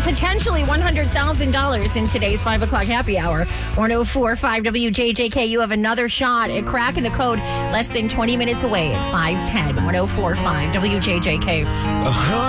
potentially $100,000 in today's 5 o'clock happy hour. 104.5 WJJK. You have another shot at cracking the code less than 20 minutes away at 510. 104.5 WJJK.